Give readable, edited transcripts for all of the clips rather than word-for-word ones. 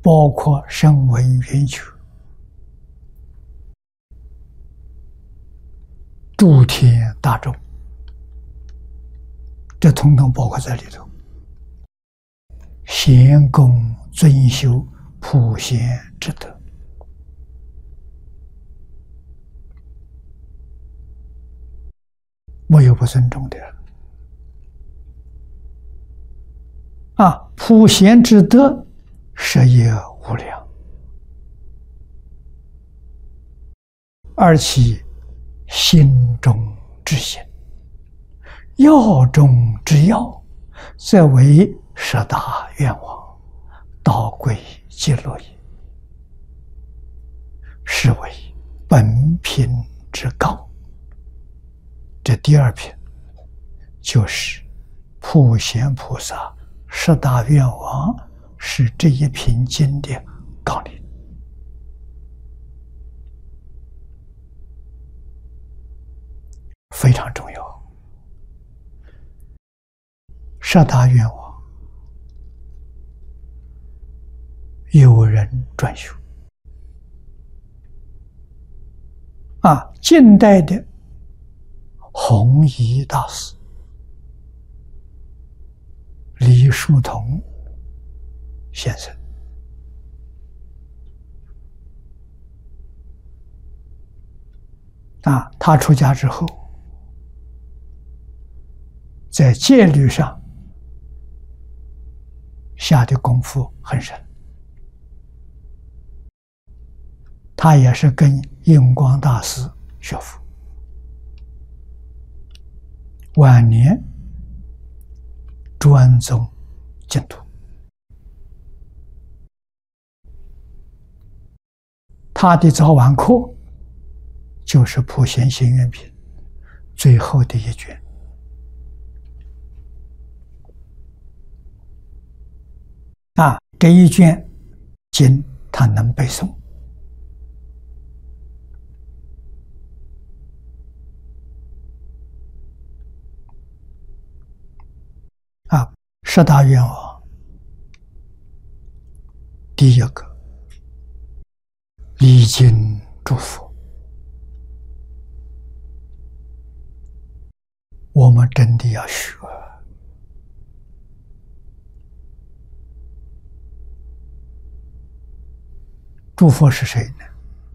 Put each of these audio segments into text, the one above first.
包括声闻缘觉、诸天大众，这统统包括在里头。贤恭尊修普贤之德，没有不尊重的。普贤之德，实也无量，而其心中之心，要中之要，则为十大愿望，道归极乐也。是为本品之高。这第二品就是普贤菩萨十大愿望，是这一品经的纲领。非常重要。十大愿望有人专修。近代的弘一大师李叔同先生，他出家之后，在戒律上下的功夫很深。他也是跟印光大师学佛，晚年专宗净土。他的早晚课就是普贤行愿品最后的一卷。这一卷经他能背诵。十大愿望，第一个，礼敬诸佛。我们真的要学。诸佛是谁呢？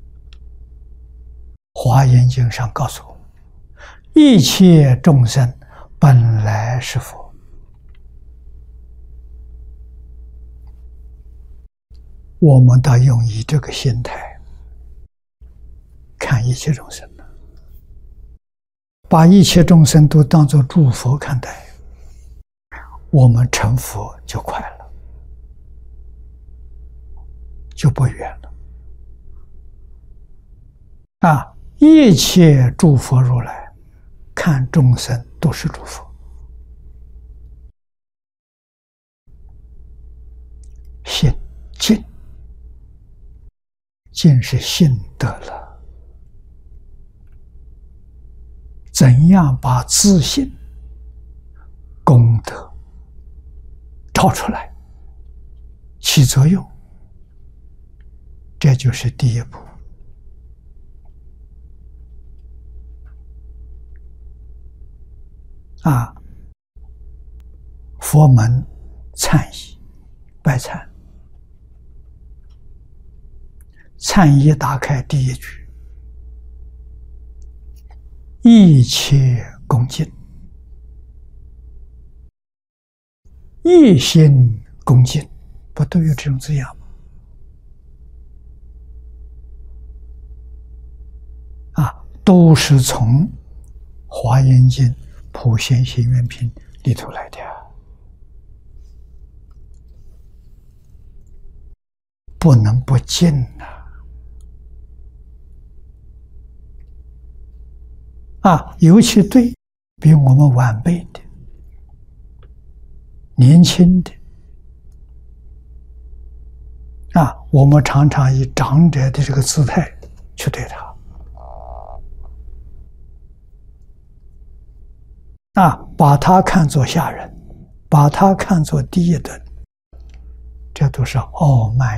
华严经上告诉我们，一切众生本来是佛。我们都用以这个心态看一切众生，把一切众生都当作诸佛看待，我们成佛就快了，就不远了。一切诸佛如来看众生都是诸佛，信敬。敬是信得了，怎样把自信、功德照出来，起作用，这就是第一步。佛门忏仪拜忏。忏仪打开第一句，一切恭敬，一心恭敬，不都有这种字样吗？都是从《华严经》普贤行愿品里头来的。不能不敬尤其对比我们晚辈的、年轻的我们常常以长者的这个姿态去对他，把他看作下人，把他看作低一等，这都是傲慢